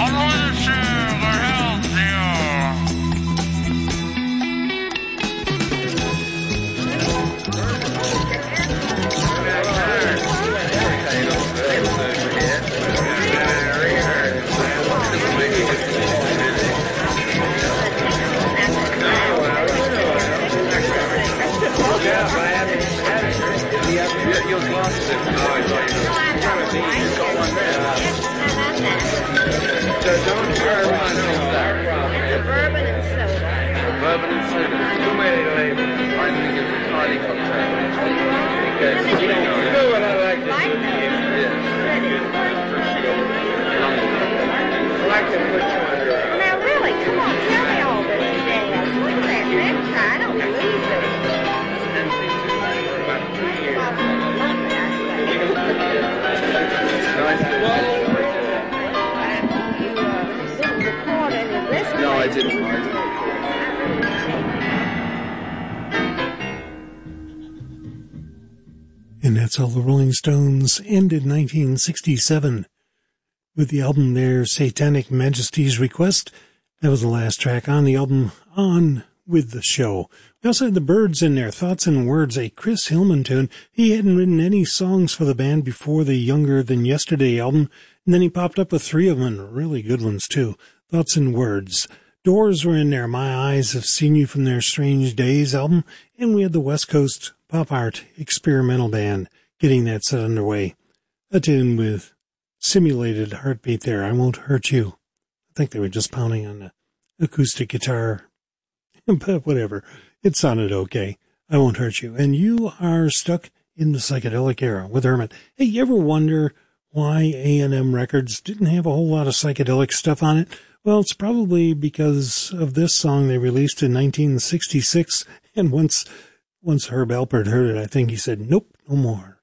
And that's how the Rolling Stones ended 1967 with the album their Satanic Majesty's Request. That was the last track on the album, On With the Show. We also had the Byrds in there, Thoughts and Words, a Chris Hillman tune. He hadn't written any songs for the band before the Younger Than Yesterday album, and then he popped up with 3 of them, really good ones too. Thoughts and Words. Doors were in there, My Eyes Have Seen You from their Strange Days album, and we had the West Coast Pop Art Experimental Band getting that set underway. A tune with simulated heartbeat there, I Won't Hurt You. I think they were just pounding on the acoustic guitar, but whatever. It sounded okay. I Won't Hurt You. And you are stuck in the psychedelic era with Hermit. Hey, you ever wonder why A&M Records didn't have a whole lot of psychedelic stuff on it? Well, it's probably because of this song they released in 1966, and once Herb Alpert heard it, I think he said, nope, no more.